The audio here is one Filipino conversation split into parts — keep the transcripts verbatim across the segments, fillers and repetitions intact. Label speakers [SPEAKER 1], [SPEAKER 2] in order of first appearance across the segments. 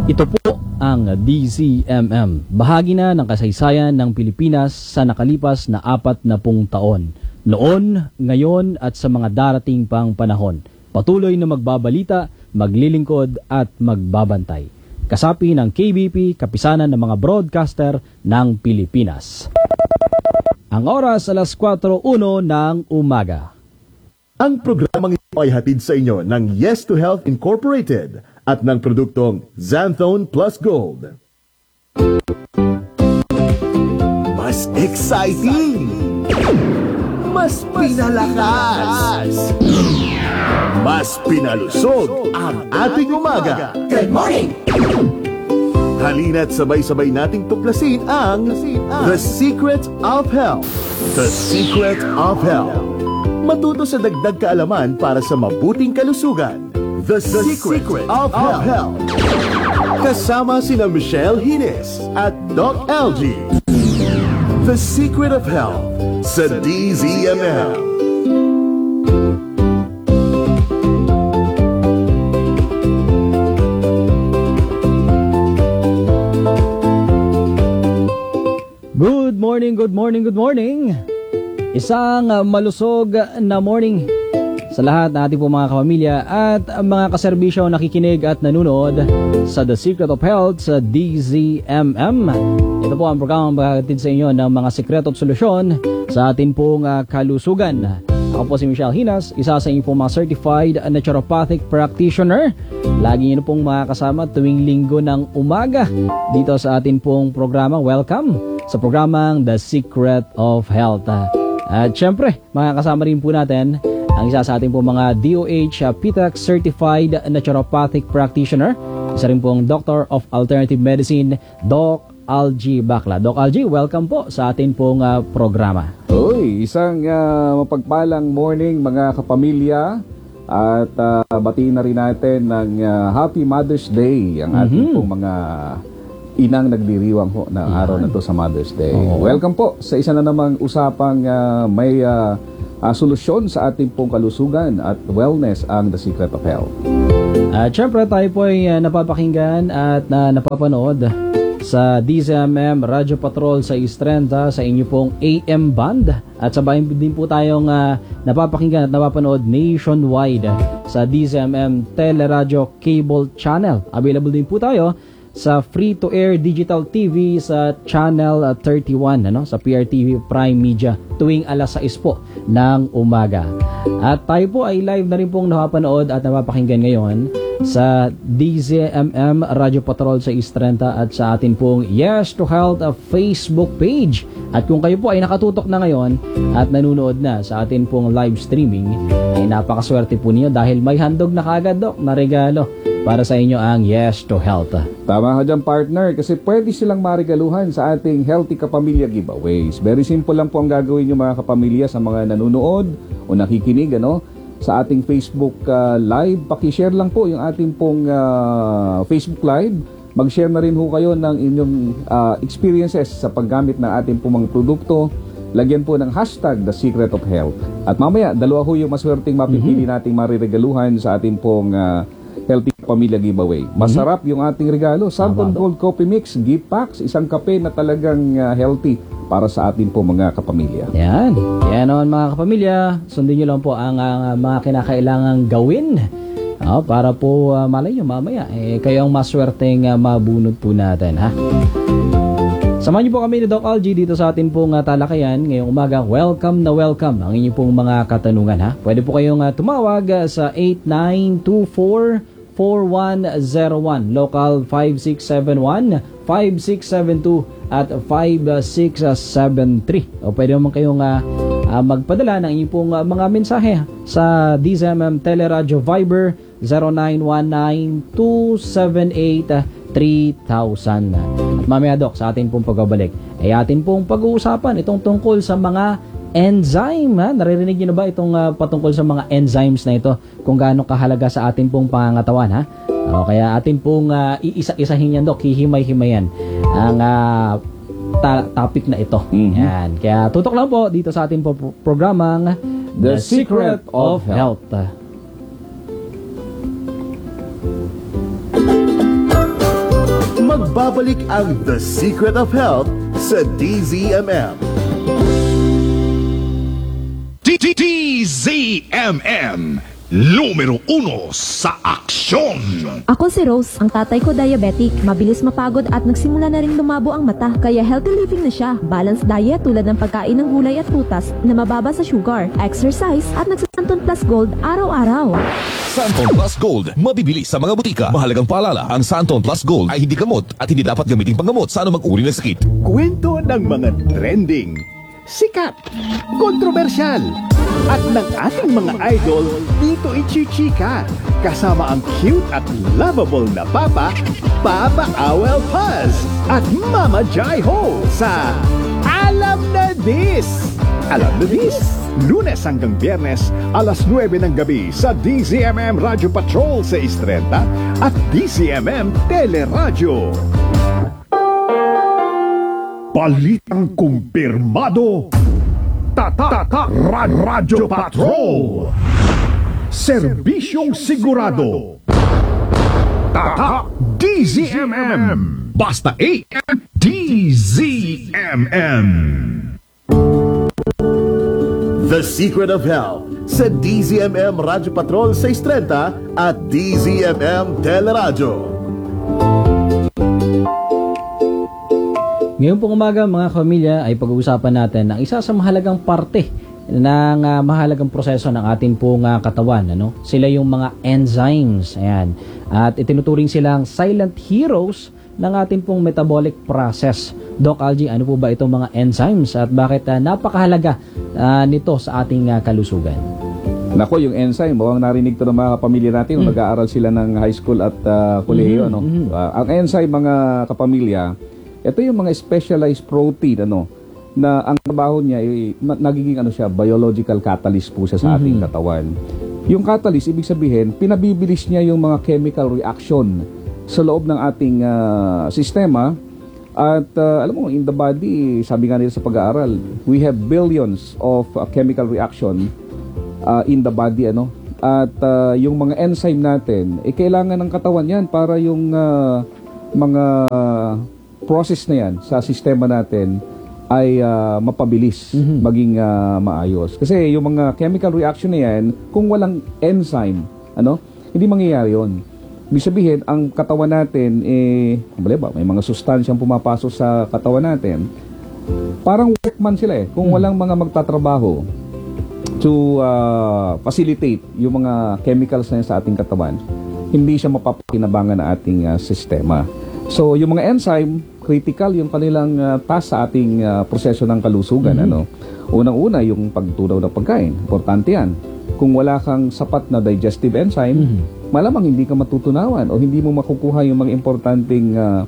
[SPEAKER 1] Ito po ang D Z M M, bahagi na ng kasaysayan ng Pilipinas sa nakalipas na apat na pung taon. Noon, ngayon at sa mga darating pang panahon. Patuloy na magbabalita, maglilingkod at magbabantay. Kasapi ng K B P, kapisanan ng mga broadcaster ng Pilipinas. Ang oras alas kwatro uno ng umaga.
[SPEAKER 2] Ang programang ito ay hatid sa inyo ng Yes to Health Incorporated at ng produktong Xanthone Plus Gold. Mas exciting! Mas pinalakas! Mas pinalusog ang ating umaga!
[SPEAKER 3] Good morning!
[SPEAKER 2] Halina't sabay-sabay nating tuklasin ang The Secret of Health. The Secret of Health. Matuto sa dagdag kaalaman para sa mabuting kalusugan. The, The Secret, Secret of, of Health. Kasama sina Michelle Hines at Doc L G. The Secret of Health sa D Z M M.
[SPEAKER 1] Good morning, good morning, good morning. Isang uh, malusog na morning sa lahat ng ating po mga kapamilya at mga kaserbisyo nakikinig at nanonood sa The Secret of Health sa D Z M M. Ito po ang programang maghahatid sa inyo ng mga sekreto at solusyon sa ating pong uh, kalusugan. Ako po si Michelle Hinas, isa sa inyong pong mga certified naturopathic practitioner. Lagi niyo pong makakasama tuwing linggo ng umaga dito sa ating pong programa. Welcome sa programang The Secret of Health. At syempre, makakasama rin po natin ang isa sa ating po mga D O H uh, P T A C Certified Naturopathic Practitioner, isa rin pong Doctor of Alternative Medicine, Doc Algie Bacla. Doc Algie, welcome po sa ating pong uh, programa.
[SPEAKER 4] Uy, isang uh, mapagpalang morning mga kapamilya at uh, batiin na rin natin ng uh, Happy Mother's Day ang ating mm-hmm. pong mga inang nagdiriwang ho na araw na to sa Mother's Day. Oh. Welcome po sa isa na namang usapang uh, may uh, uh, solusyon sa ating pong kalusugan at wellness, ang The Secret of Health.
[SPEAKER 1] At syempre tayo po ay uh, napapakinggan at uh, napapanood sa D Z M M Radio Patrol sa East Trenta sa inyo pong A M band at sabay din po tayong uh, napapakinggan at napapanood nationwide sa D Z M M Teleradio Cable Channel. Available din po tayo sa free-to-air digital T V sa Channel thirty-one, ano, sa P R T V Prime Media tuwing alas sais po ng umaga. At tayo po ay live na rin pong napapanood at napapakinggan ngayon sa D Z M M Radio Patrol sa East Trenta at sa atin pong Yes to Health Facebook page. At kung kayo po ay nakatutok na ngayon at nanonood na sa atin pong live streaming, ay napakaswerte po niyo dahil may handog na kagad, Doc, na regalo para sa inyo ang Yes to Health.
[SPEAKER 4] Tama ka dyan, partner, kasi pwede silang marigaluhan sa ating Healthy Kapamilya Giveaways. Very simple lang po ang gagawin nyo mga kapamilya sa mga nanonood o nakikinig ano, sa ating Facebook uh, Live. Pakishare lang po yung ating pong uh, Facebook Live. Mag-share na rin ho kayo ng inyong uh, experiences sa paggamit ng ating pong mga produkto. Lagyan po ng hashtag The Secret of Health. At mamaya, dalawa ho yung maswerteng mapipili nating mariregaluhan sa ating pong uh, Healthy Pamilya Giveaway. Masarap yung ating regalo. Sample Gold Coffee Mix, gift packs, isang kape na talagang uh, healthy para sa atin po mga kapamilya.
[SPEAKER 1] Yan. Kaya noon mga kapamilya, sundin nyo lang po ang uh, mga kinakailangang gawin uh, para po uh, malay nyo mamaya. Eh, kayo ang maswerteng uh, mabunod po natin. Ha? Samahan niyo po kami ni Doc Algie dito sa atin pong uh, talakayan ngayong umaga. Welcome na welcome ang inyong pong mga katanungan. Ha? Pwede po kayong uh, tumawag uh, sa eight nine two four four one zero one, local five six seven one five six seven two at five six seven three. O pwede naman kayong uh, uh, magpadala ng inyong pong uh, mga mensahe sa D Z M M Teleradio Viber zero nine one nine two seven eight three thousand. At mamaya, Doc, sa atin pong pagbabalik ay atin pong pag-uusapan itong tungkol sa mga enzyme. Ha? Naririnig niyo na ba itong uh, patungkol sa mga enzymes na ito, kung gaano kahalaga sa atin pong pangangatawan, ha? O, kaya atin pong uh, iisa-isahin yan, Doc, hihimay-himayan ang uh, ta- topic na ito. Mm-hmm. Yan. Kaya tutok lang po dito sa ating po programang The, The Secret, Secret of, of Health. Health.
[SPEAKER 2] Nagbabalik ang The Secret of Health sa D Z M M.
[SPEAKER 3] D Z M M, numero uno sa aksyon.
[SPEAKER 5] Ako si Rose, ang tatay ko diabetic, mabilis mapagod at nagsimula na ring lumabo ang mata, kaya healthy living na siya. Balanced diet tulad ng pagkain ng gulay at prutas na mababa sa sugar, exercise at nagsasanton plus gold araw-araw.
[SPEAKER 6] Santon Plus Gold, mabibili sa mga butika. Mahalagang paalala, ang Santon Plus Gold ay hindi gamot at hindi dapat gamitin panggamot sa anumang uri ng sakit.
[SPEAKER 2] Kwento ng mga trending, sikat, kontrobersyal, at ng ating mga idol dito ichichika. Kasama ang cute at lovable na Papa, Papa Awel Paz, at Mama Jai Ho sa Alam na This! Alam na This! Lunes hanggang Biyernes, alas nuwebe ng gabi sa D Z M M Radio Patrol sa Istrenta at D Z M M Teleradyo. Balitang kumpirmado. Tata, tata, Rad, Radyo Patrol. Serbisyong sigurado. Tata, D Z M M. Basta A M D Z M M. The Secret of Health sa D Z M M Radio Patrol sa Istrenta at D Z M M Teleradyo.
[SPEAKER 1] Ngayon pong umaga mga pamilya ay pag-uusapan natin ang isa sa mahalagang parte ng uh, mahalagang proseso ng ating pong uh, katawan. Ano? Sila yung mga enzymes. Ayan. At itinuturing silang silent heroes ng ating pong metabolic process. Doc Algie, ano po ba itong mga enzymes at bakit uh, napakahalaga uh, nito sa ating uh, kalusugan?
[SPEAKER 4] Nako, yung enzyme, mukhang narinig to ng mga kapamilya natin nung mm. nag-aaral sila ng high school at uh, kolehiyo. Mm-hmm. Ano? Mm-hmm. Uh, ang enzyme, mga kapamilya, ito yung mga specialized protein ano na ang trabaho niya ay nagiging ano siya, biological catalyst po siya sa mm-hmm. ating katawan. Yung catalyst, ibig sabihin, pinabibilis niya yung mga chemical reaction sa loob ng ating uh, sistema. At uh, alam mo, in the body, sabi nga nila sa pag-aaral, we have billions of uh, chemical reaction uh, in the body, ano. At uh, yung mga enzyme natin, eh, kailangan ng katawan yan para yung uh, mga process na yan sa sistema natin ay uh, mapabilis, mm-hmm. maging uh, maayos. Kasi yung mga chemical reaction na yan, kung walang enzyme, ano, hindi mangyayari yun. Ibig sabihin, ang katawan natin, eh, ba, may mga sustansyang pumapasok sa katawan natin, parang workman sila eh. Kung walang mga magtatrabaho to uh, facilitate yung mga chemicals na yan sa ating katawan, hindi siya mapapakinabangan ng ating uh, sistema. So, yung mga enzyme, critical yung kanilang uh, task sa ating uh, proseso ng kalusugan. Mm-hmm. Ano? Unang-una, yung pagtunaw ng pagkain. Importante yan. Kung wala kang sapat na digestive enzyme, mm-hmm. malamang hindi ka matutunawan o hindi mo makukuha yung mga importanteng uh,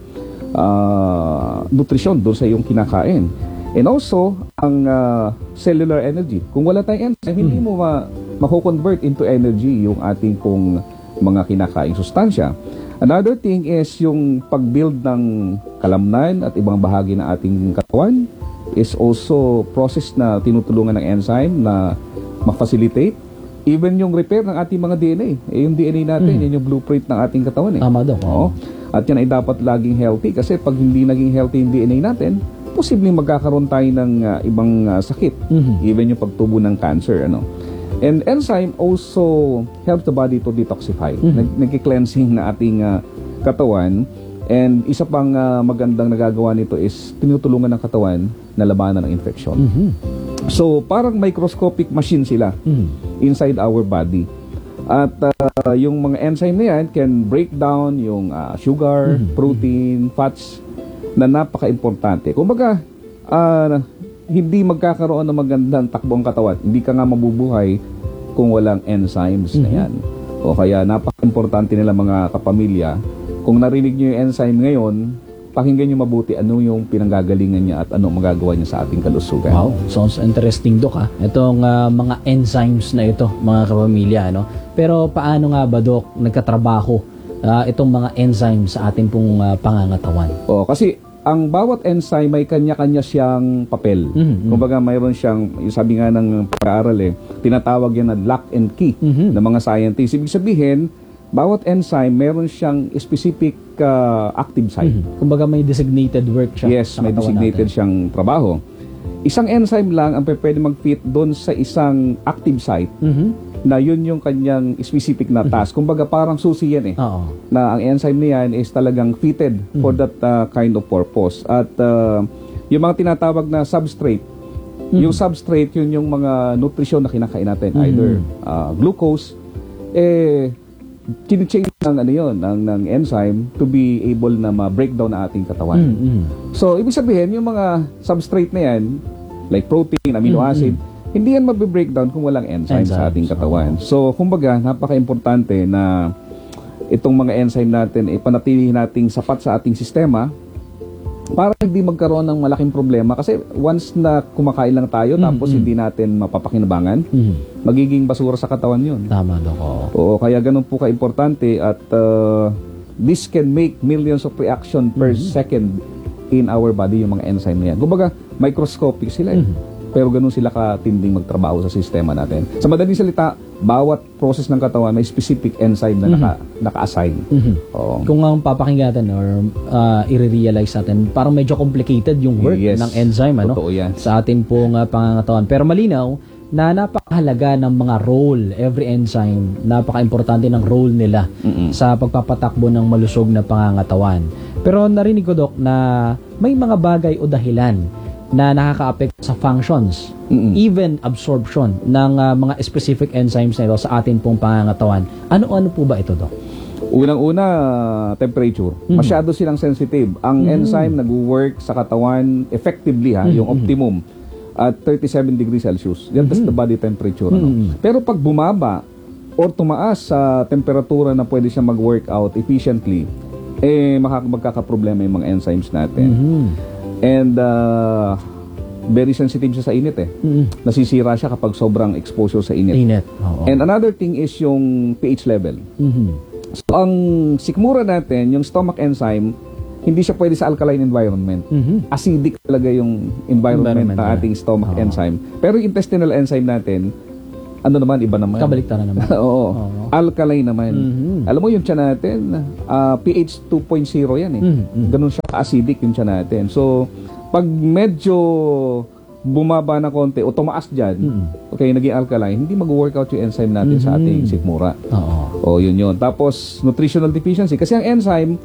[SPEAKER 4] uh, nutrisyon doon sa iyong kinakain. And also, ang uh, cellular energy. Kung wala tayong enzyme, mm-hmm. hindi mo ma- mako-convert into energy yung ating pong mga kinakain sustansya. Another thing is yung pag-build ng kalamnan at ibang bahagi ng ating katawan is also process na tinutulungan ng enzyme na ma-facilitate. Even yung repair ng ating mga D N A. Eh, yung D N A natin, mm. yan yung blueprint ng ating katawan. Eh.
[SPEAKER 1] Tama daw.
[SPEAKER 4] Oo. At yan ay dapat laging healthy kasi pag hindi naging healthy yung D N A natin, posibleng magkakaroon tayo ng uh, ibang uh, sakit. Mm-hmm. Even yung pagtubo ng cancer. Ano. And enzyme also helps the body to detoxify. Mm-hmm. Nag-cleansing na ating uh, katawan. And isa pang uh, magandang nagagawa nito is tinutulungan ng katawan na labanan ng infection. Mm-hmm. So, parang microscopic machine sila mm-hmm. inside our body. At uh, yung mga enzyme na yan can break down yung uh, sugar, mm-hmm. protein, fats na napaka-importante. Kumbaga, uh, hindi magkakaroon ng magandang takbo ang katawan. Hindi ka nga mabubuhay kung walang enzymes mm-hmm. na yan. O kaya napaka-importante nila mga kapamilya. Kung narinig nyo yung enzyme ngayon, pakinggan nyo mabuti ano yung pinanggagalingan niya at ano magagawa niya sa ating kalusugan. Wow,
[SPEAKER 1] sounds interesting, Doc. Ha? Itong uh, mga enzymes na ito, mga kapamilya. Ano? Pero paano nga ba, Doc, nagkatrabaho uh, itong mga enzymes sa ating pong uh, pangangatawan?
[SPEAKER 4] O, kasi ang bawat enzyme may kanya-kanya siyang papel. Mm-hmm. Kumbaga mayroon siyang, yung sabi nga ng pag-aaral eh, tinatawag yan na lock and key mm-hmm. ng mga scientists. Ibig sabihin, bawat enzyme meron siyang specific uh, active site.
[SPEAKER 1] Mhm. Kumbaga may designated work siya.
[SPEAKER 4] Yes,
[SPEAKER 1] sa
[SPEAKER 4] may
[SPEAKER 1] katawan
[SPEAKER 4] designated
[SPEAKER 1] natin.
[SPEAKER 4] siyang trabaho. Isang enzyme lang ang pwede mag-fit doon sa isang active site
[SPEAKER 1] Mhm.
[SPEAKER 4] na yun yung kanyang specific na task. Kumbaga parang susi yan eh.
[SPEAKER 1] Oo.
[SPEAKER 4] Na ang enzyme na yan is talagang fitted for that uh, kind of purpose. At uh, yung mga tinatawag na substrate, yung substrate yun yung mga nutrisyon na kinakain natin, either uh, glucose, eh, kine-change ng ano yun, ng, ng enzyme to be able na ma-breakdown na ating katawan.
[SPEAKER 1] Mhm.
[SPEAKER 4] So, ibig sabihin, yung mga substrate na yan, like protein, amino acid, hindi yan mabe-breakdown kung walang enzyme sa
[SPEAKER 1] Enzymes,
[SPEAKER 4] ating katawan. So, kumbaga, napaka-importante na itong mga enzyme natin, ipanatili nating sapat sa ating sistema para hindi magkaroon ng malaking problema. Kasi once na kumakain lang tayo, tapos hindi natin mapapakinabangan,
[SPEAKER 1] Mhm.
[SPEAKER 4] magiging basura sa katawan yun.
[SPEAKER 1] Tama, Dok. Oo.
[SPEAKER 4] Oo, kaya ganun po ka-importante at uh, this can make millions of reaction per second in our body, yung mga enzyme na yan. Kumbaga, microscopic sila eh. Pero ganun sila katinding magtrabaho sa sistema natin. Sa madaling salita, bawat process ng katawan may specific enzyme na naka, naka-assign. Oo.
[SPEAKER 1] Kung ang papakinggan natin or uh, i-realize natin, parang medyo complicated yung work
[SPEAKER 4] Yes.
[SPEAKER 1] ng enzyme ano,
[SPEAKER 4] Totoo yan.
[SPEAKER 1] sa ating pong uh, pangangatawan. Pero malinaw na napakahalaga ng mga role, every enzyme, napaka-importante ng role nila sa pagpapatakbo ng malusog na pangangatawan. Pero narinig ko, Dok, na may mga bagay o dahilan na nakaka-apekto sa functions, even absorption ng uh, mga specific enzymes na ito sa atin pong pangangatawan. Ano-ano po ba ito, Dok?
[SPEAKER 4] Unang-una, temperature. Masyado silang sensitive. Ang enzyme nag-work sa katawan effectively, ha, yung optimum, at thirty-seven degrees Celsius. Yan, that's the body temperature. Ano? Pero pag bumaba or tumaas sa temperatura na pwede siya mag-work out efficiently, eh, makaka- magkakaproblema yung mga enzymes natin. And uh, very sensitive siya sa init eh. Nasisira siya kapag sobrang exposure sa init.
[SPEAKER 1] Init. Oo.
[SPEAKER 4] And another thing is yung pH level.
[SPEAKER 1] Mhm.
[SPEAKER 4] So, ang sikmura natin, yung stomach enzyme, hindi siya pwede sa alkaline environment. Acidic talaga yung environment,
[SPEAKER 1] Environment,
[SPEAKER 4] ng
[SPEAKER 1] yeah.
[SPEAKER 4] ating stomach
[SPEAKER 1] Oo.
[SPEAKER 4] enzyme. Pero yung intestinal enzyme natin, ano naman, iba naman.
[SPEAKER 1] Kabaliktaran naman.
[SPEAKER 4] Oo.
[SPEAKER 1] Oo.
[SPEAKER 4] Alkaline naman. Alam mo yung tiyan natin, ah, pH two point oh yan eh. Ganun siya acidic yung tiyan natin. So, pag medyo bumaba na konti o tumaas dyan, okay, naging alkaline, hindi mag-workout yung enzyme natin sa ating sikmura.
[SPEAKER 1] Oo.
[SPEAKER 4] O, yun yun. Tapos, nutritional deficiency. Kasi ang enzyme,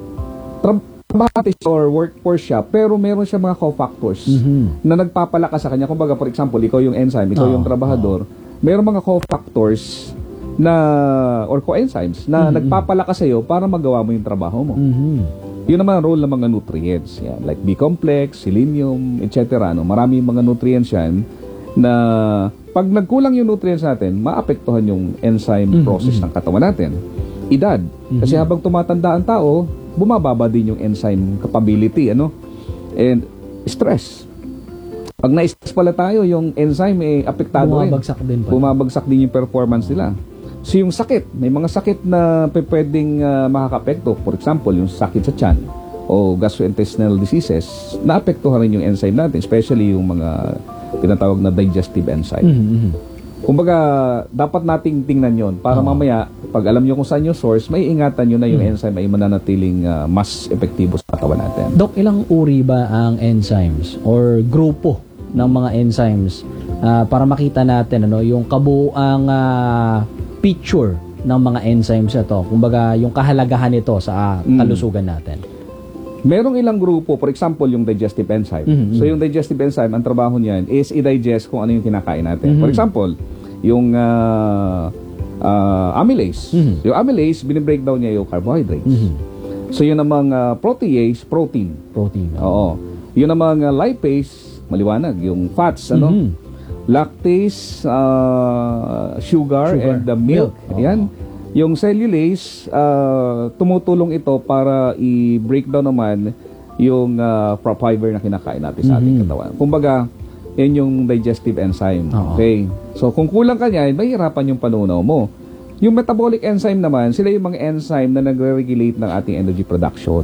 [SPEAKER 4] trabaho or workforce siya, pero meron siya mga cofactors na nagpapalakas sa kanya. Kumbaga, for example, ikaw yung enzyme, ikaw
[SPEAKER 1] Oo,
[SPEAKER 4] yung trabahador, meron mga cofactors na, or coenzymes, na nagpapalakas sa'yo para magawa mo yung trabaho mo. Yun naman ang role ng mga nutrients. Yan, like B-complex, selenium, et cetera. No? Maraming mga nutrients yan na pag nagkulang yung nutrients natin, maapektuhan yung enzyme process ng katawan natin. Edad. Kasi habang tumatanda ang tao, bumababa din yung enzyme capability. Ano? And stress. Pag na-stress pala tayo, yung enzyme eh, apektado rin.
[SPEAKER 1] Bumabagsak din pala.
[SPEAKER 4] Bumabagsak din yung performance nila. So yung sakit, may mga sakit na pe- pwedeng uh, makakapekto. For example, yung sakit sa tiyan o gastrointestinal diseases, naapektuhan rin yung enzyme natin, especially yung mga tinatawag na digestive enzyme. Kumbaga, dapat nating tingnan yon para mamaya, pag alam nyo kung saan yung source, may ingatan nyo na yung enzyme ay mananatiling uh, mas epektibo sa katawan natin.
[SPEAKER 1] Dok, ilang uri ba ang enzymes or grupo ng mga enzymes ah, para makita natin ano yung kabuuang ah, picture ng mga enzymes ito? Kumbaga, yung kahalagahan nito sa ah, kalusugan natin.
[SPEAKER 4] Merong ilang grupo, for example, yung digestive enzyme. So yung digestive enzyme, ang trabaho niyan is i-digest kung ano yung kinakain natin. For example, yung uh, uh, amylase. Yung amylase, binibreakdown niya yung carbohydrates. So yun namang uh, protease, protein.
[SPEAKER 1] Protein.
[SPEAKER 4] Oo. Yun namang uh, lipase, maliwanag, yung fats, ano? Lactase, uh, sugar,
[SPEAKER 1] Sugar.
[SPEAKER 4] and the milk.
[SPEAKER 1] Milk.
[SPEAKER 4] Ayan. Yung cellulase, uh, tumutulong ito para i-break down naman yung uh, fiber na kinakain natin sa ating katawan. Kumbaga, yan yung digestive enzyme.
[SPEAKER 1] Oo.
[SPEAKER 4] Okay? So, kung kulang ka niyan, mahirapan yung panunaw mo. Yung metabolic enzyme naman, sila yung mga enzyme na nagre-regulate ng ating energy production.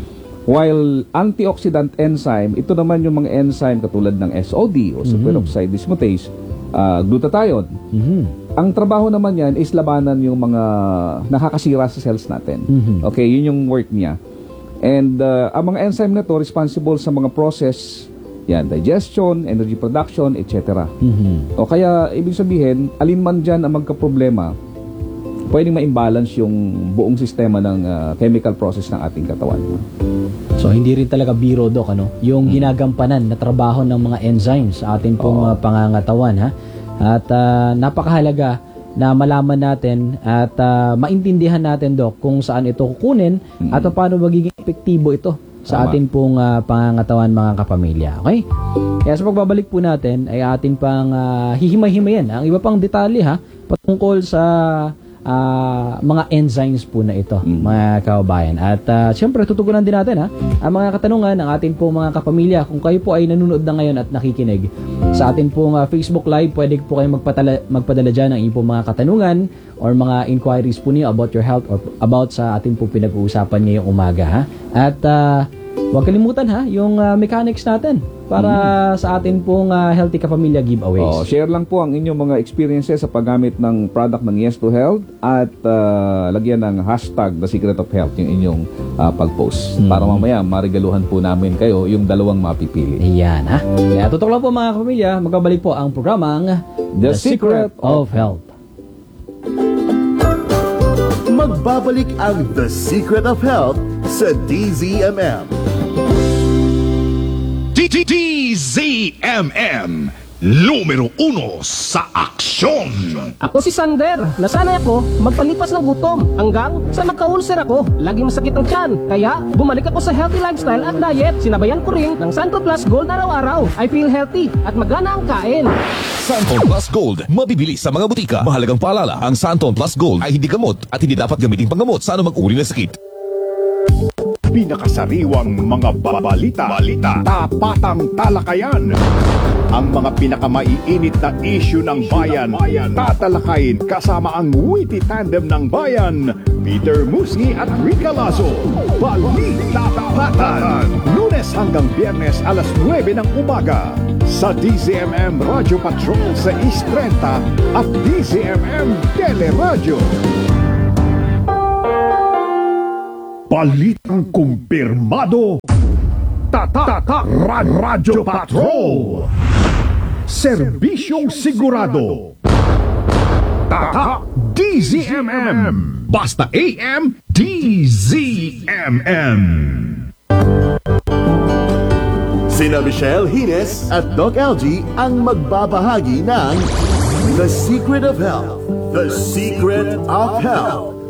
[SPEAKER 4] While antioxidant enzyme, ito naman yung mga enzyme katulad ng S O D o superoxide dismutase, uh, glutathione. Ang trabaho naman yan is labanan yung mga nakakasira sa cells natin.
[SPEAKER 1] Mhm.
[SPEAKER 4] Okay, yun yung work niya. And uh, ang mga enzyme na to responsible sa mga process, yan, digestion, energy production, et cetera.
[SPEAKER 1] Mhm.
[SPEAKER 4] O kaya, ibig sabihin, alin man dyan ang magka-problema, pwedeng ma-imbalance yung buong sistema ng uh, chemical process ng ating katawan.
[SPEAKER 1] So hindi rin talaga biro, Doc, ano? Yung ginagampanan na trabaho ng mga enzymes sa ating pong
[SPEAKER 4] Oo.
[SPEAKER 1] uh, pangangatawan, ha? At uh, napakahalaga na malaman natin at uh, maintindihan natin, Doc, kung saan ito kukunin at paano magiging epektibo ito sa
[SPEAKER 4] Tama.
[SPEAKER 1] ating pong uh, pangangatawan, mga kapamilya. Okay? Kaya sa pagbabalik po natin ay ating pang uh, hihimay-himayan ang iba pang detalye, ha, patungkol sa ah, mga enzymes po na ito, mga kababayan. At uh, siyempre, tutugunan din natin, ha, ang mga katanungan ng ating po mga kapamilya. Kung kayo po ay nanonood na ngayon at nakikinig sa ating pong uh, Facebook Live, pwede po kayo magpatala, magpadala dyan ng inyong mga katanungan or mga inquiries po niyo about your health or about sa ating po pinag-uusapan ngayong umaga, ha. At uh, huwag kalimutan, ha, yung uh, mechanics natin para sa atin pong uh, Healthy Kapamilya giveaways.
[SPEAKER 4] Oh, share lang po ang inyong mga experiences sa paggamit ng product ng Yes to Health at uh, lagyan ng hashtag The Secret of Health yung inyong uh, pag-post. Para mamaya marigaluhan po namin kayo yung dalawang mapipili.
[SPEAKER 1] Ayan, ha. Kaya tutok lang po, mga kapamilya, magkabalik po ang programang
[SPEAKER 4] The Secret
[SPEAKER 1] of Health.
[SPEAKER 2] Magbabalik ang The Secret of Health sa D Z M M.
[SPEAKER 3] D Z M M, numero uno sa aksyon.
[SPEAKER 7] Ako si Sander. Nasanay ako magpalipas ng gutom hanggang sa magka-ulcer ako. Laging masakit ang tiyan. Kaya bumalik ako sa healthy lifestyle at diet. Sinabayan ko rin ng Santo Plus Gold araw-araw. I feel healthy at magana ang kain.
[SPEAKER 6] Santon Plus Gold, mabibili sa mga butika. Mahalagang paalala, ang Santon Plus Gold ay hindi gamot at hindi dapat gamitin panggamot sa anumang uri ng sakit.
[SPEAKER 8] Pinakasariwang mga babalita, balita, tapatang talakayan. Ang mga pinakamaiinit na issue ng bayan, tatalakayin kasama ang witty tandem ng bayan, Peter Musngi at Rica Lazo. Balita Tapatan, Lunes hanggang Biyernes alas nuwebe ng umaga sa D Z M M Radio Patrol sa East thirty at D Z M M Teleradyo. Balitang kumpirmado. Tata, tata, Radyo Patrol. Serbisyong sigurado. Tata, D Z M M. Basta A M, D Z M M.
[SPEAKER 2] Sina Michelle Hines at Doc L G ang magbabahagi ng The Secret of Health. The Secret of Health.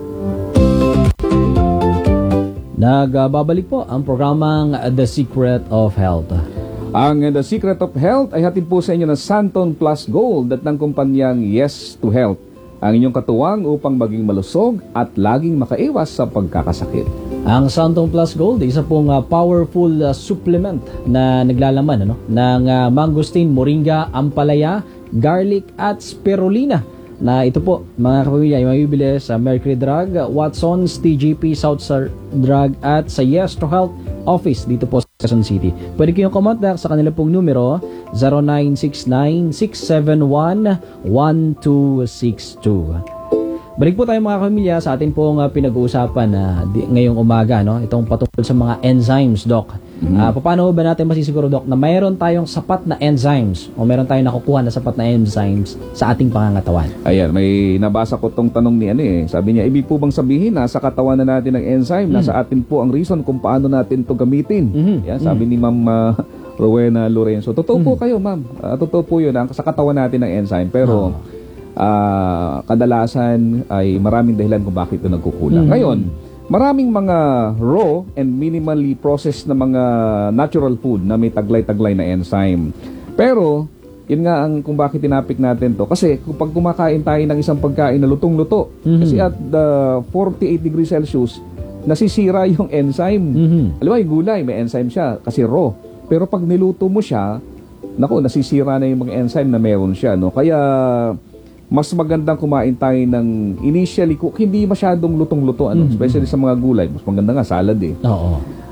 [SPEAKER 1] Nagbabalik po ang programang The Secret of Health.
[SPEAKER 4] Ang The Secret of Health ay hatid po sa inyo ng Santon Plus Gold at ng kumpanyang Yes to Health. Ang inyong katuwang upang maging malusog at laging makaiwas sa pagkakasakit.
[SPEAKER 1] Ang Santon Plus Gold, isa pong uh, powerful uh, supplement na naglalaman, ano, ng uh, mangosteen, moringa, ampalaya, garlic at spirulina. Na ito po, mga kapamilya, ay mabibili sa Mercury Drug, Watson's, T G P, Southstar Drug at sa Yes to Health office dito po sa Quezon City. Pwede kayong kumontak sa kanila pong numero zero nine six nine, six seven one, one two six two. Balik po tayo, mga kapamilya, sa atin pong uh, pinag-uusapan na uh, ngayong umaga, no? Itong patungkol sa mga enzymes, Doc. Mm-hmm. Uh, paano ba natin masisiguro, Doc, na mayroon tayong sapat na enzymes o mayroon tayong nakukuha na sapat na enzymes sa ating pangangatawan?
[SPEAKER 4] Ayan, may nabasa ko tong tanong ni ano eh. Sabi niya, ibig po bang sabihin na sa katawan na natin ng enzyme, mm-hmm. nasa atin po ang reason kung paano natin to gamitin? Mm-hmm. Yan, sabi mm-hmm. ni Ma'am uh, Rowena Lorenzo. Totoo mm-hmm. po kayo, Ma'am. Uh, totoo po yun, ang, sa katawan natin ng enzyme. Pero... Oh. Uh, kadalasan ay maraming dahilan kung bakit ito nagkukulang. Mm. Ngayon, maraming mga raw and minimally processed na mga natural food na may taglay-taglay na enzyme. Pero, yun nga ang kung bakit tinapik natin to. Kasi kung kumakain tayo ng isang pagkain na lutong-luto, mm-hmm. kasi at the forty-eight degrees Celsius, nasisira yung enzyme. Mm-hmm. Alam mo, yung gulay, may enzyme siya kasi raw. Pero pag niluto mo siya, naku, nasisira na yung mga enzyme na meron siya. No? Kaya... mas magandang kumain tayo ng initially cook, hindi masyadong lutong-luto, ano, mm-hmm. especially sa mga gulay. Mas maganda nga salad eh.
[SPEAKER 1] Oo.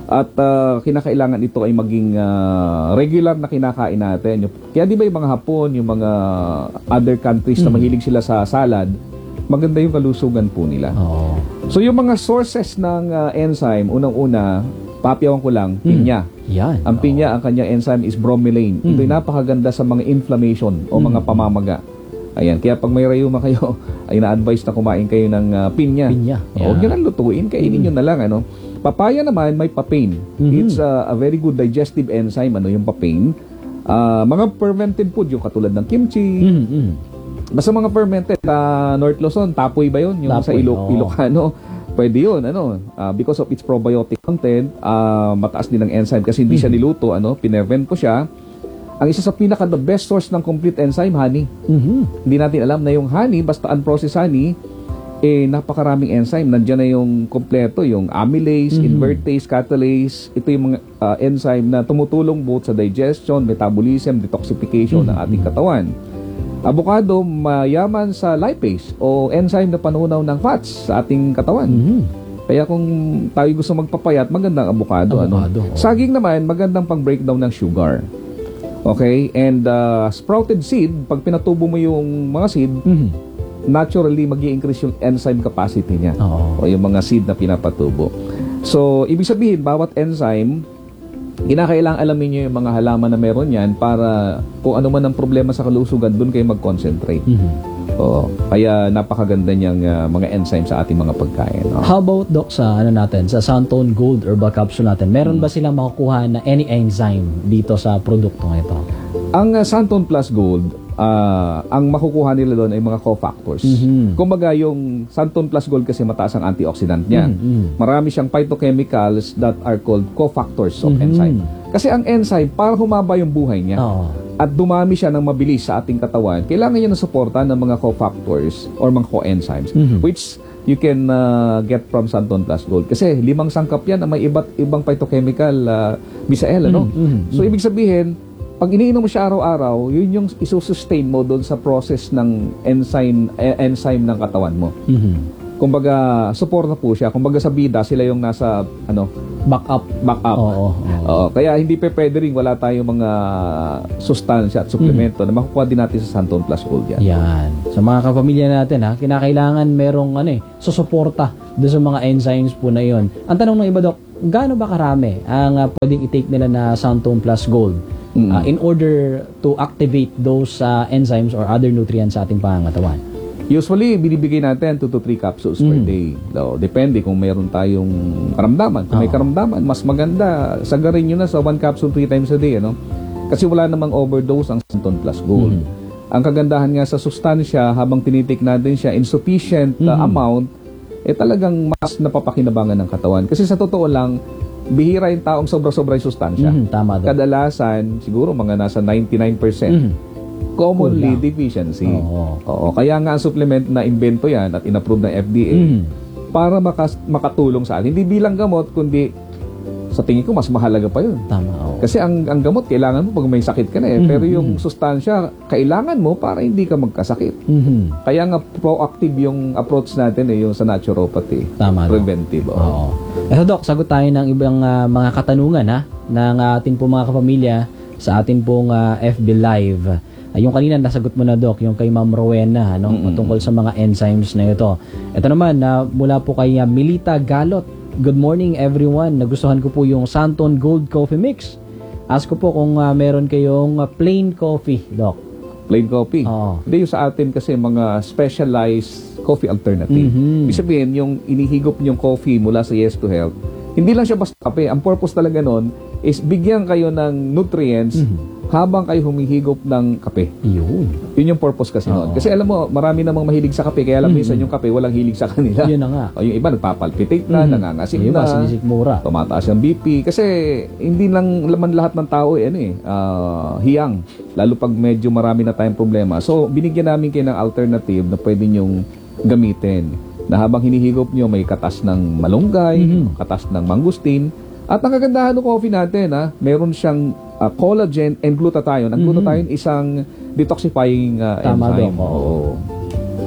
[SPEAKER 4] At uh, kinakailangan ito ay maging uh, regular na kinakain natin. Kaya di ba yung mga Hapon, yung mga other countries na mahilig sila sa salad, maganda yung kalusugan po nila.
[SPEAKER 1] Oo.
[SPEAKER 4] So yung mga sources ng uh, enzyme, unang-una, papiyawan ko lang, pinya.
[SPEAKER 1] Yan.
[SPEAKER 4] Ang pinya, ang kanyang enzyme is bromelain. Ito'y napakaganda sa mga inflammation o mga pamamaga. Ayan, kaya pag may rayuma kayo, ay na-advise na kumain kayo ng uh, pinya.
[SPEAKER 1] Pinya.
[SPEAKER 4] Huwag
[SPEAKER 1] Yeah.
[SPEAKER 4] nyo lang lutuin, kainin nyo na lang. Ano? Papaya naman, may papain. It's uh, a very good digestive enzyme, ano yung papain. Uh, mga fermented food, yung katulad ng kimchi.
[SPEAKER 1] Mm-hmm.
[SPEAKER 4] Basta mga fermented, uh, North Luzon, tapoy ba yun? Yung sa
[SPEAKER 1] Tapoy,
[SPEAKER 4] Ilo-
[SPEAKER 1] oo.
[SPEAKER 4] Ilocano. Pwede yun, ano, uh, because of its probiotic content, uh, mataas din ang enzyme kasi hindi siya niluto, ano, pinervent ko siya. Ang isa sa pinaka the best source ng complete enzyme, honey.
[SPEAKER 1] Mm-hmm.
[SPEAKER 4] Hindi natin alam na yung honey, basta unprocessed honey, eh, napakaraming enzyme. Nandiyan na yung kompleto, yung amylase, invertase, catalase. Ito yung mga uh, enzyme na tumutulong both sa digestion, metabolism, detoxification ng ating katawan. Avocado, mayaman sa lipase o enzyme na panunaw ng fats sa ating katawan.
[SPEAKER 1] Mm-hmm.
[SPEAKER 4] Kaya kung tayo gusto magpapayat, magandang avocado.
[SPEAKER 1] Avocado,
[SPEAKER 4] ano?
[SPEAKER 1] oh.
[SPEAKER 4] Saging naman, magandang pang-breakdown ng sugar. Okay? And uh, sprouted seed, pag pinatubo mo yung mga seed,
[SPEAKER 1] Mm-hmm.
[SPEAKER 4] naturally mag-i-increase yung enzyme capacity niya.
[SPEAKER 1] Oo.
[SPEAKER 4] O yung mga seed na pinapatubo. So, ibig sabihin, bawat enzyme, kinakailangan alamin nyo yung mga halaman na meron yan para kung ano man ang problema sa kalusugan, doon kayo mag-concentrate.
[SPEAKER 1] Mm-hmm.
[SPEAKER 4] Oo. Kaya napakaganda niyang uh, mga enzyme sa ating mga pagkain. No?
[SPEAKER 1] How about, Doc, sa ano natin, sa Santone Gold Herbal Capsule natin, meron ba silang makukuha na any enzyme dito sa produktong ito?
[SPEAKER 4] Ang uh, Santone Plus Gold, uh, ang makukuha nila doon ay mga cofactors.
[SPEAKER 1] Mhm.
[SPEAKER 4] Kumbaga, yung Santone Plus Gold kasi mataas ang antioxidant niya.
[SPEAKER 1] Mhm.
[SPEAKER 4] Marami siyang phytochemicals that are called cofactors of
[SPEAKER 1] Mhm.
[SPEAKER 4] enzyme. Kasi ang enzyme, para humaba yung buhay niya
[SPEAKER 1] Oo.
[SPEAKER 4] at dumami siya ng mabilis sa ating katawan, kailangan niya ng suporta ng mga cofactors or mga coenzymes,
[SPEAKER 1] Mhm.
[SPEAKER 4] which you can uh, get from Santone Plus Gold. Kasi limang sangkap yan na may iba't ibang phytochemical, uh, Bisael, ano?
[SPEAKER 1] Mhm.
[SPEAKER 4] So, ibig sabihin, pag iniinom mo siya araw-araw, yun yung isusustain mo doon sa process ng enzyme, eh, enzyme ng katawan mo.
[SPEAKER 1] Mhm.
[SPEAKER 4] Kumbaga, support na po siya. Kumbaga sa bida, sila yung nasa, ano,
[SPEAKER 1] Back up.
[SPEAKER 4] back up.
[SPEAKER 1] Oo. oo.
[SPEAKER 4] Oo, kaya hindi pa pwede rin wala tayong mga sustansya at suplemento na makukuha din natin sa Santone Plus Gold yan.
[SPEAKER 1] Yan. Sa mga kapamilya natin, ha, kinakailangan merong ano eh, susuporta doon sa mga enzymes po na yon. Ang tanong ng iba, Doc, gaano ba karami ang uh, pwedeng i-take nila na Santone Plus Gold
[SPEAKER 4] Mm.
[SPEAKER 1] uh, in order to activate those uh, enzymes or other nutrients sa ating pangangatawan?
[SPEAKER 4] Usually, binibigay natin two to three capsules per
[SPEAKER 1] Mm.
[SPEAKER 4] day. So, depende kung meron tayong karamdaman. Kung may
[SPEAKER 1] Oo.
[SPEAKER 4] karamdaman, mas maganda. Sagarin nyo na sa one capsule three times a day. Ano? Kasi wala namang overdose ang Santone Plus Gold.
[SPEAKER 1] Mm.
[SPEAKER 4] Ang kagandahan nga sa sustansya, habang tinitik natin siya in sufficient uh,
[SPEAKER 1] Mm.
[SPEAKER 4] amount, eh talagang mas napapakinabangan ng katawan. Kasi sa totoo lang, bihira yung taong sobra-sobra yung sustansya.
[SPEAKER 1] Mhm, tama, Doc.
[SPEAKER 4] Kadalasan, siguro mga nasa ninety-nine percent.
[SPEAKER 1] Mhm.
[SPEAKER 4] Commonly
[SPEAKER 1] Kulang.
[SPEAKER 4] deficiency.
[SPEAKER 1] Oo.
[SPEAKER 4] Oo. Kaya nga ang supplement na invento yan at inapprove ng F D A
[SPEAKER 1] Mhm.
[SPEAKER 4] para makas- makatulong sa atin. Hindi bilang gamot, kundi sa tingin ko mas mahalaga pa yun.
[SPEAKER 1] Tama. oo.
[SPEAKER 4] Kasi ang, ang gamot, kailangan mo pag may sakit ka na eh.
[SPEAKER 1] Mhm,
[SPEAKER 4] Pero yung
[SPEAKER 1] mhm.
[SPEAKER 4] sustansya, kailangan mo para hindi ka magkasakit.
[SPEAKER 1] Mhm.
[SPEAKER 4] Kaya nga proactive yung approach natin eh, yung sa naturopathy.
[SPEAKER 1] Tama, Doc.
[SPEAKER 4] Preventive. oo.
[SPEAKER 1] Oo. Eto, Doc, sagot tayo ng ibang ah, mga katanungan ha, ng ating po mga kapamilya sa ating pong ah, F B Live. Ah, yung kanina nasagot mo na, Doc, yung kay Ma'am Rowena, ano,
[SPEAKER 4] Mm-mm.
[SPEAKER 1] tungkol sa mga enzymes na ito. Ito naman, na mula po kay ah, Milita Galot. Good morning everyone. Nagustuhan ko po yung Santone Gold Coffee Mix. Ask ko po kung ah, meron kayong ah, plain coffee, Doc.
[SPEAKER 4] Plain coffee.
[SPEAKER 1] Oo.
[SPEAKER 4] Hindi yung sa atin kasi mga specialized coffee alternative.
[SPEAKER 1] Mhm.
[SPEAKER 4] Ibig sabihin, yung inihigop yung coffee mula sa Yes to Health, hindi lang siya basta kape. Ang purpose talaga nun is bigyan kayo ng nutrients habang kayo humihigop ng kape.
[SPEAKER 1] Yun.
[SPEAKER 4] Yun yung purpose kasi
[SPEAKER 1] Oo.
[SPEAKER 4] nun. Kasi alam mo, marami namang mahilig sa kape, kaya alam minsan yung kape, walang hilig sa kanila.
[SPEAKER 1] Yun na nga.
[SPEAKER 4] O yung iba, nagpapalpitate na,
[SPEAKER 1] Mhm.
[SPEAKER 4] nangangasik
[SPEAKER 1] Yung iba,
[SPEAKER 4] na,
[SPEAKER 1] sinisikmura.
[SPEAKER 4] tumataas yung B P. Kasi hindi lang laman lahat ng tao eh, ano eh, ah, hiyang. Lalo pag medyo marami na tayong problema. So, binigyan namin kayo ng alternative na pwede nyong gamitin. Na habang hinihigop nyo, may katas ng malunggay,
[SPEAKER 1] Mhm.
[SPEAKER 4] katas ng mangustin. At ang kagandahan ng coffee natin, ha, meron siyang ah, collagen and glutathione. Ang
[SPEAKER 1] Mhm.
[SPEAKER 4] glutathione isang detoxifying ah,
[SPEAKER 1] Tama,
[SPEAKER 4] enzyme.
[SPEAKER 1] Doc, oo.
[SPEAKER 4] Oo.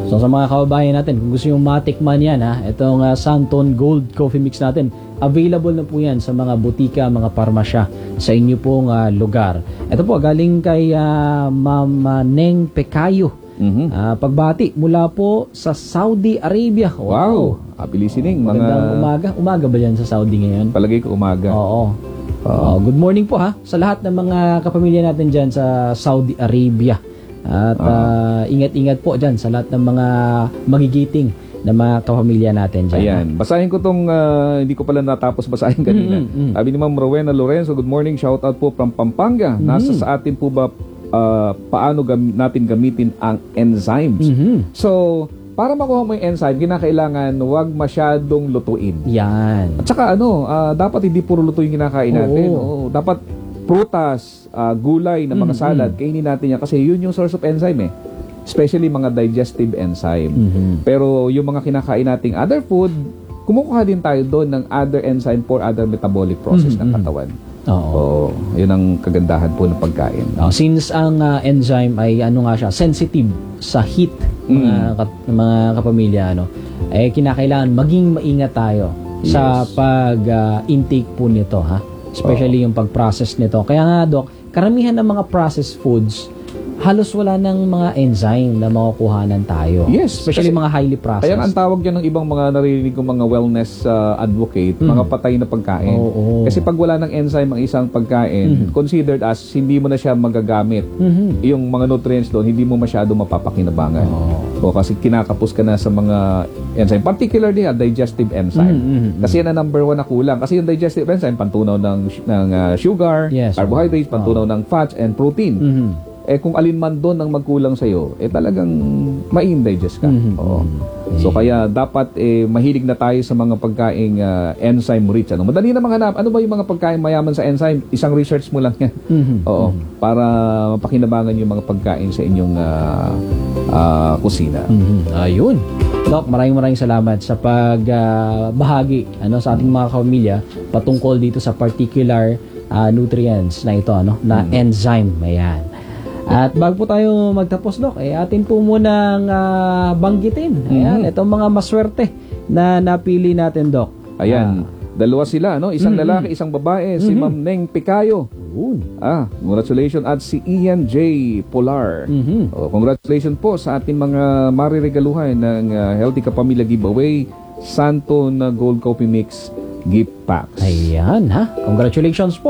[SPEAKER 1] So sa mga kababayan natin, kung gusto nyo matikman yan, ha, itong uh, Santon Gold Coffee Mix natin, available na po yan sa mga butika, mga parmasya sa inyo pong uh, lugar. Ito po, galing kay uh, Ma'am uh, Neng Pecayo.
[SPEAKER 4] Mhm.
[SPEAKER 1] Uh, pagbati mula po sa Saudi Arabia.
[SPEAKER 4] Wow! Happy listening. Mga...
[SPEAKER 1] Magandang umaga. Umaga ba yan sa Saudi ngayon?
[SPEAKER 4] Palagay ko umaga.
[SPEAKER 1] Oo. Oo. Good morning po ha sa lahat ng mga kapamilya natin dyan sa Saudi Arabia. At uh, ingat-ingat po dyan sa lahat ng mga magigiting na mga kapamilya natin dyan.
[SPEAKER 4] Ayan. Basahin ko tong uh, hindi ko pala natapos basahin kanina.
[SPEAKER 1] Mm-hmm.
[SPEAKER 4] Sabi ni Ma'am Rowena Lorenzo, good morning. Shout out po from Pampanga.
[SPEAKER 1] Mm-hmm.
[SPEAKER 4] Nasa sa atin po ba uh, paano gam- natin gamitin ang enzymes?
[SPEAKER 1] Mhm.
[SPEAKER 4] So, para makuha mo yung enzyme, kinakailangan huwag masyadong lutuin.
[SPEAKER 1] Yan.
[SPEAKER 4] At saka ano, ah, dapat hindi puro luto yung kinakain natin.
[SPEAKER 1] Oo.
[SPEAKER 4] Oo. Dapat prutas, ah, gulay na mga
[SPEAKER 1] Mhm.
[SPEAKER 4] salad, kainin natin yan kasi yun yung source of enzyme eh. Especially mga digestive enzyme.
[SPEAKER 1] Mhm.
[SPEAKER 4] Pero yung mga kinakain nating other food, kumukuha din tayo doon ng other enzyme for other metabolic process ng
[SPEAKER 1] Mhm.
[SPEAKER 4] katawan.
[SPEAKER 1] Oo.
[SPEAKER 4] Oo. Yun ang kagandahan po ng pagkain.
[SPEAKER 1] Oh, since ang uh, enzyme ay ano nga siya, sensitive sa heat mga, kat- mga kapamilya, ano, eh kinakailangan maging maingat tayo sa
[SPEAKER 4] Yes.
[SPEAKER 1] pag-intake po nito, ha? Especially yung pag-process nito. Kaya nga, Dok, karamihan ng mga processed foods, halos wala ng mga enzyme na makukuhanan tayo.
[SPEAKER 4] Yes,
[SPEAKER 1] Especially
[SPEAKER 4] kasi-
[SPEAKER 1] mga highly processed.
[SPEAKER 4] Kaya ang tawag dyan ng ibang mga naririnig kong mga wellness uh, advocate, mga patay na pagkain.
[SPEAKER 1] Mm. Oo.
[SPEAKER 4] Kasi pag wala ng enzyme ang isang pagkain, considered as hindi mo na siya magagamit.
[SPEAKER 1] Mhm.
[SPEAKER 4] Yung mga nutrients doon, hindi mo masyado mapapakinabangan. O kasi kinakapos ka na sa mga enzyme, particularly a digestive enzyme.
[SPEAKER 1] Mhm, mhm,
[SPEAKER 4] Kasi yan ang number one na kulang. Kasi yung digestive enzyme, pantunaw ng, ng uh, sugar,
[SPEAKER 1] Yes,
[SPEAKER 4] carbohydrates, pantunaw ng fats and protein.
[SPEAKER 1] Mhm.
[SPEAKER 4] Eh kung alin man doon ang magkulang sa iyo, eh talagang ma-indigest ka.
[SPEAKER 1] Mhm.
[SPEAKER 4] Oo. So kaya dapat eh mahilig na tayo sa mga pagkaing ah, enzyme rich. Ano? Madali na hanap. Ano ba yung mga pagkain mayaman sa enzyme? Isang research mo lang yan.
[SPEAKER 1] Mhm.
[SPEAKER 4] Oo. Para mapakinabangan yung mga pagkain sa inyong ah, ah, kusina.
[SPEAKER 1] Mhm. Ayun. Doc, maraming maraming salamat sa pagbahagi ano sa ating mga kapamilya patungkol dito sa particular ah, nutrients na ito, ano, na enzyme. Ayan. At bago po tayo magtapos, Doc, eh, atin po munang ah, banggitin. Ayan, itong mga maswerte na napili natin, Doc.
[SPEAKER 4] Ayan. Dalawa sila, no? Isang lalaki, isang babae, si Ma'am Neng Pecayo.
[SPEAKER 1] Yun.
[SPEAKER 4] Ah, congratulations. At si Ian J. Polar.
[SPEAKER 1] Mhm.
[SPEAKER 4] Oh, congratulations po sa ating mga mariregaluhan ng uh, Healthy Kapamilya Giveaway Santon uh, Gold Coffee Mix gift packs.
[SPEAKER 1] Ayan, ha. Congratulations po.